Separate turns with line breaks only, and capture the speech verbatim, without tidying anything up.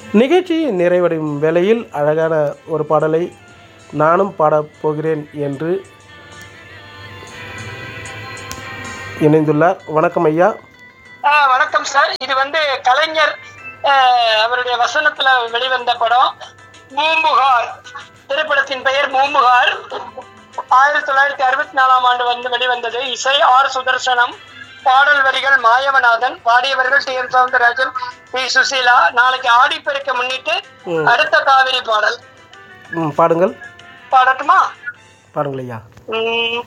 நிகழ்ச்சி நிறைவடையும் வேளையில் அழகான ஒரு பாடலை நானும் பாடப் போகிறேன் என்று இணைந்துள்ளார். வணக்கம் ஐயா.
ஆ, வணக்கம் சார். இது வந்து கலைஞர் அவருடைய வசனத்துல வெளிவந்த படம் பூம்புகார். திரைப்படத்தின் பெயர் பூம்புகார். ஆயிரத்தி தொள்ளாயிரத்தி அறுபத்தி நாலாம் ஆண்டு வந்து வெளிவந்தது. இசை ஆர் சுதர்சனம், பாடல் வரிகள் Mayavanathan, பாடியவர்கள் D M Soundararajan, B Susheela. நாளைக்கு ஆடிப்பெருக்க முன்னிட்டு அடுத்த காவிரி பாடல்
பாடுங்கள்.
பாடட்டுமா?
பாடுங்கள் ஐயா.